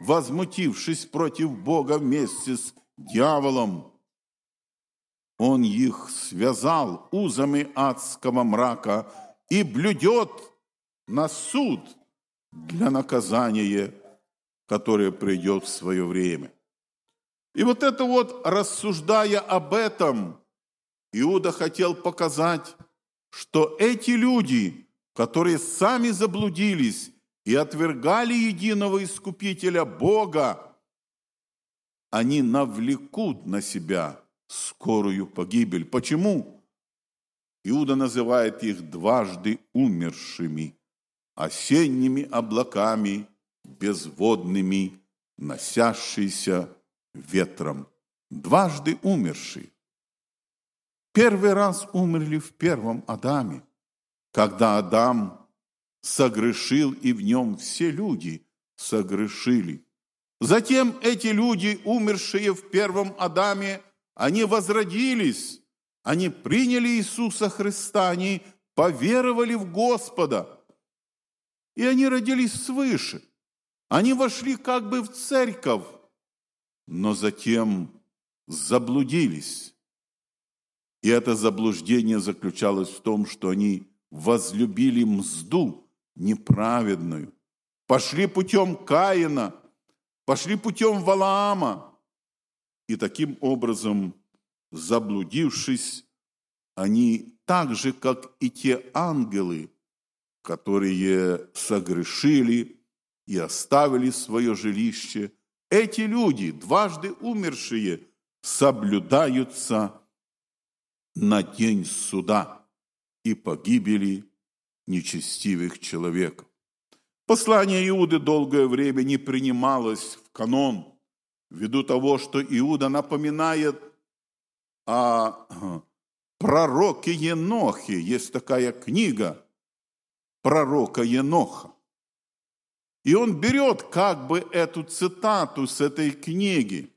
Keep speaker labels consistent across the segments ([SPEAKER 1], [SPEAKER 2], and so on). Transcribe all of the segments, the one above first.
[SPEAKER 1] возмутившись против Бога вместе с дьяволом, он их связал узами адского мрака и блюдет на суд для наказания, которое придет в свое время. И вот это вот, рассуждая об этом, Иуда хотел показать, что эти люди, которые сами заблудились и отвергали единого Искупителя Бога, они навлекут на себя скорую погибель. Почему? Иуда называет их дважды умершими, осенними облаками, безводными, носящиеся ветром. Дважды умершие. Первый раз умерли в первом Адаме, когда Адам согрешил, и в нем все люди согрешили. Затем эти люди, умершие в первом Адаме, они возродились, они приняли Иисуса Христа, они поверовали в Господа, и они родились свыше. Они вошли как бы в церковь, но затем заблудились. И это заблуждение заключалось в том, что они возлюбили мзду неправедную, пошли путем Каина, пошли путем Валаама, и таким образом, заблудившись, они так же, как и те ангелы, которые согрешили и оставили свое жилище, эти люди, дважды умершие, соблюдаются на день суда и погибели нечестивых человеков. Послание Иуды долгое время не принималось в канон, ввиду того, что Иуда напоминает о пророке Енохе. Есть такая книга пророка Еноха. И он берет как бы эту цитату с этой книги.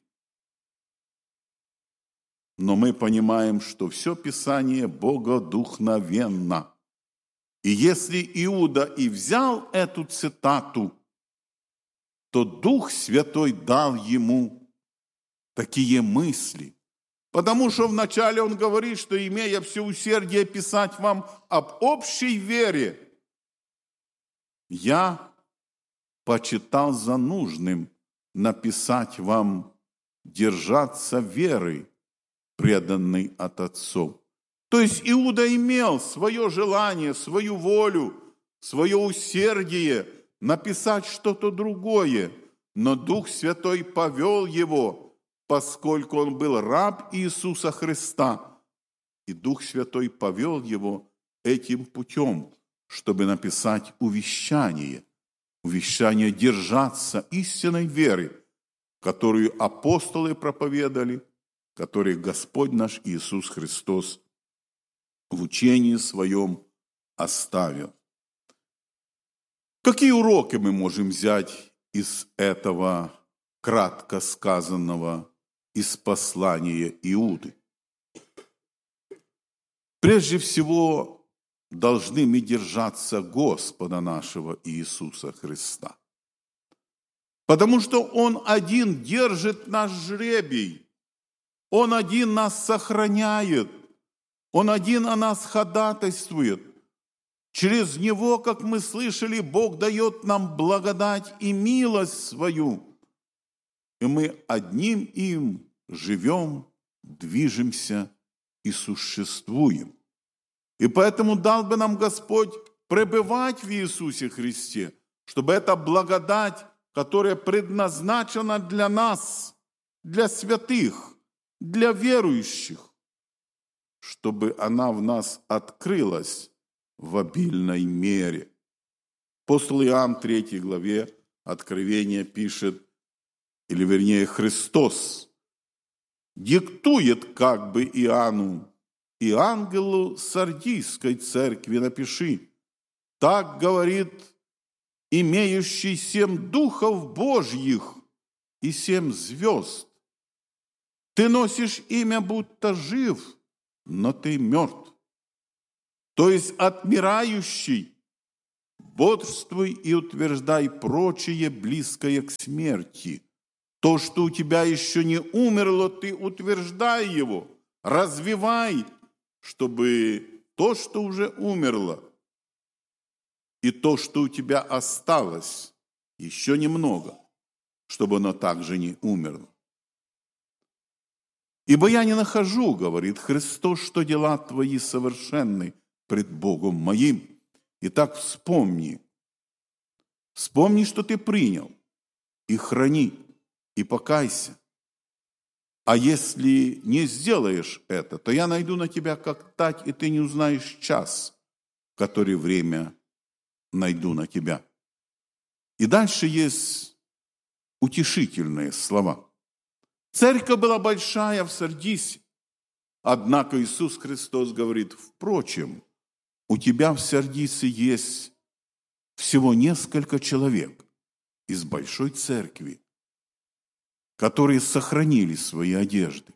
[SPEAKER 1] Но мы понимаем, что все Писание богодухновенно. И если Иуда и взял эту цитату, то Дух Святой дал ему такие мысли. Потому что вначале он говорит, что, имея все усердие писать вам об общей вере, я почитал за нужным написать вам держаться веры, преданной от отцов. То есть Иуда имел свое желание, свою волю, свое усердие написать что-то другое, но Дух Святой повел его, поскольку он был раб Иисуса Христа, и Дух Святой повел его этим путем, чтобы написать увещание держаться истинной веры, которую апостолы проповедовали, которую Господь наш Иисус Христос в учении своем оставил. Какие уроки мы можем взять из этого кратко сказанного из послания Иуды? Прежде всего, должны мы держаться Господа нашего Иисуса Христа. Потому что Он один держит наш жребий, Он один нас сохраняет, Он один о нас ходатайствует. Через Него, как мы слышали, Бог дает нам благодать и милость свою. И мы одним им живем, движемся и существуем. И поэтому дал бы нам Господь пребывать в Иисусе Христе, чтобы эта благодать, которая предназначена для нас, для святых, для верующих, чтобы она в нас открылась в обильной мере. Апостол Иоанн в 3 главе Откровения пишет, или вернее Христос диктует как бы Иоанну: «И ангелу Сардийской церкви напиши, так говорит имеющий 7 духов Божьих и 7 звезд. Ты носишь имя, будто жив, но ты мертв». То есть отмирающий, бодрствуй и утверждай прочее, близкое к смерти. То, что у тебя еще не умерло, ты утверждай его, развивай, чтобы то, что уже умерло, и то, что у тебя осталось, еще немного, чтобы оно также не умерло. «Ибо я не нахожу, — говорит Христос, — что дела твои совершенны пред Богом моим. Итак, вспомни, что ты принял, и храни, и покайся. А если не сделаешь это, то я найду на тебя как тать, и ты не узнаешь час, в который время найду на тебя». И дальше есть утешительные слова. Церковь была большая в Сардисе, однако Иисус Христос говорит: впрочем, у тебя в Сардисе есть всего несколько человек из большой церкви, которые сохранили свои одежды.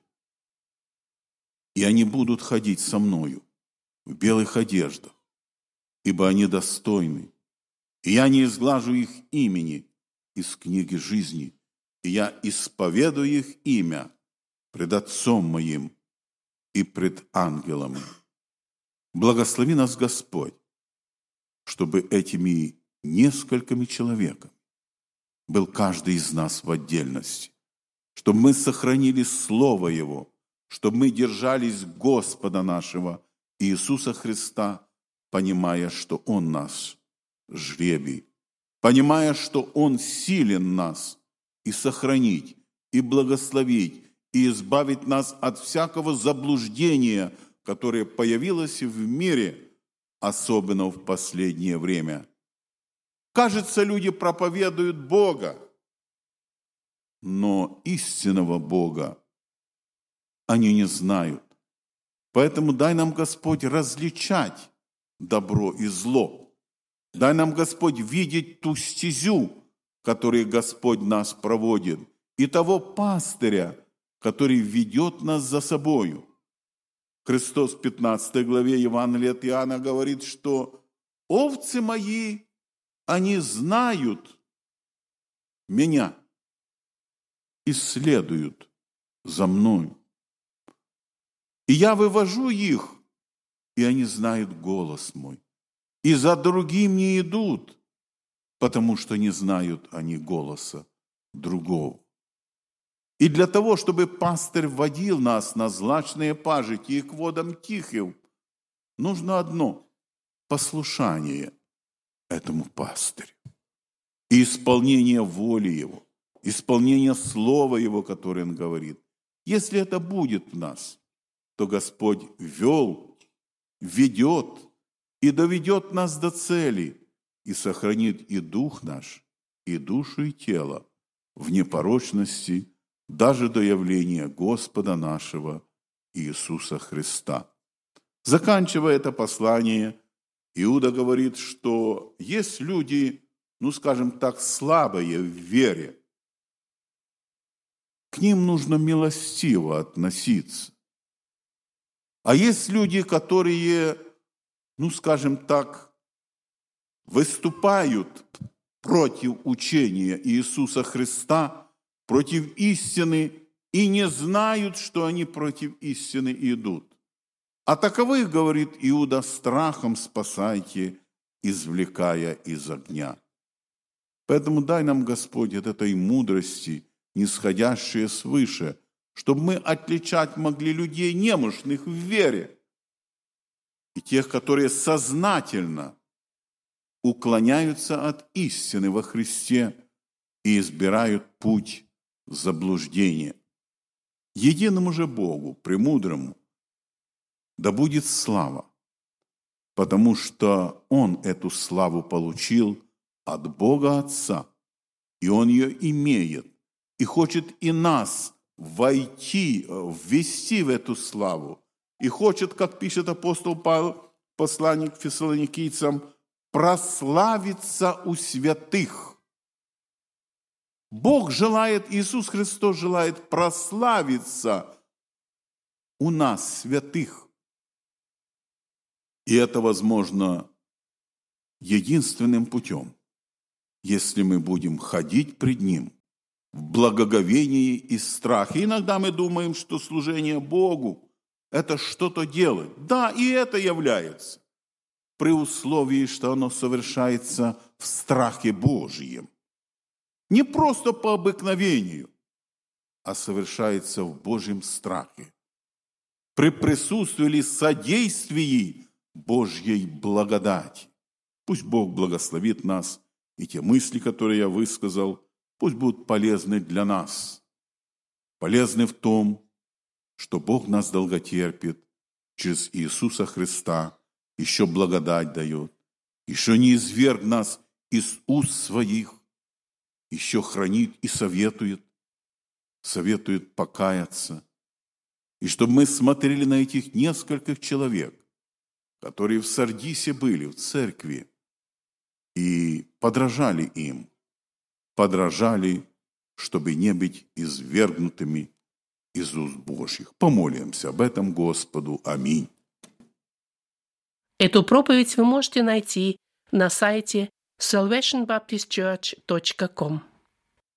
[SPEAKER 1] И они будут ходить со мною в белых одеждах, ибо они достойны. И я не изглажу их имени из книги жизни, и я исповедую их имя пред Отцом моим и пред ангелами. Благослови нас, Господь, чтобы этими несколькими человеками был каждый из нас в отдельности, чтобы мы сохранили Слово Его, чтобы мы держались Господа нашего Иисуса Христа, понимая, что Он наш жребий, понимая, что Он силен нас и сохранить, и благословить, и избавить нас от всякого заблуждения, которое появилось в мире, особенно в последнее время. Кажется, люди проповедуют Бога, но истинного Бога они не знают. Поэтому дай нам, Господь, различать добро и зло. Дай нам, Господь, видеть ту стезю, которой Господь нас проводит, и того пастыря, который ведет нас за собою. Христос в 15 главе Евангелия от Иоанна говорит, что овцы мои, они знают меня и следуют за мною. И я вывожу их, и они знают голос мой. И за другим не идут, потому что не знают они голоса другого. И для того, чтобы пастырь водил нас на злачные пажити и к водам тихим, нужно одно – послушание этому пастырю и исполнение воли его, исполнение слова его, которое он говорит. Если это будет в нас, то Господь ведет и доведет нас до цели и сохранит и дух наш, и душу, и тело в непорочности даже до явления Господа нашего Иисуса Христа. Заканчивая это послание, Иуда говорит, что есть люди, скажем так, слабые в вере. К ним нужно милостиво относиться. А есть люди, которые, скажем так, выступают против учения Иисуса Христа, против истины, и не знают, что они против истины идут. А таковых, говорит Иуда, страхом спасайте, извлекая из огня. Поэтому дай нам, Господь, от этой мудрости, нисходящей свыше, чтобы мы отличать могли людей немощных в вере и тех, которые сознательно уклоняются от истины во Христе и избирают путь заблуждения. Единому же Богу, премудрому, да будет слава, потому что Он эту славу получил от Бога Отца, и Он ее имеет, и хочет и нас ввести в эту славу, и хочет, как пишет апостол Павел, посланник к фессалоникийцам, прославиться у святых. Бог желает, Иисус Христос желает прославиться у нас, святых. И это возможно единственным путем, если мы будем ходить пред Ним в благоговении и страхе. Иногда мы думаем, что служение Богу – это что-то делать. Да, и это является, при условии, что оно совершается в страхе Божьем. Не просто по обыкновению, а совершается в Божьем страхе, при присутствии или содействии Божьей благодати. Пусть Бог благословит нас, и те мысли, которые я высказал, пусть будут полезны для нас. Полезны в том, что Бог нас долготерпит через Иисуса Христа, еще благодать дает, еще не изверг нас из уст своих, еще хранит и советует покаяться. И чтобы мы смотрели на этих нескольких человек, которые в Сардисе были, в церкви, и подражали им, чтобы не быть извергнутыми из уст Божьих. Помолимся об этом Господу. Аминь.
[SPEAKER 2] Эту проповедь вы можете найти на сайте salvationbaptistchurch.com.